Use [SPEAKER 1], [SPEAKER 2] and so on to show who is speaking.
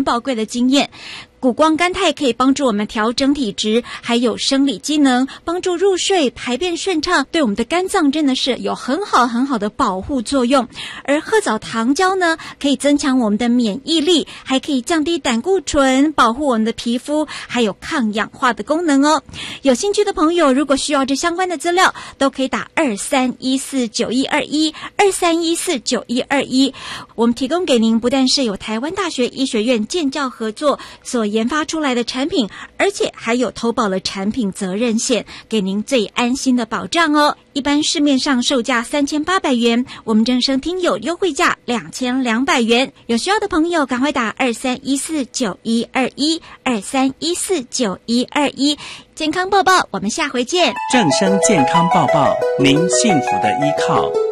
[SPEAKER 1] 珍宝贵的经验。谷胱甘肽可以帮助我们调整体质，还有生理机能，帮助入睡、排便顺畅，对我们的肝脏真的是有很好的保护作用。而褐藻糖胶呢，可以增强我们的免疫力，还可以降低胆固醇，保护我们的皮肤，还有抗氧化的功能哦。有兴趣的朋友，如果需要这相关的资料，都可以打23149121，23149121。我们提供给您不但是有台湾大学医学院建教合作所研发出来的产品，而且还有投保了产品责任险，给您最安心的保障哦。一般市面上售价3800元，我们正声听友优惠价2200元。有需要的朋友赶快打23149121，23149121。健康报报，我们下回见。
[SPEAKER 2] 正声健康报报，您幸福的依靠。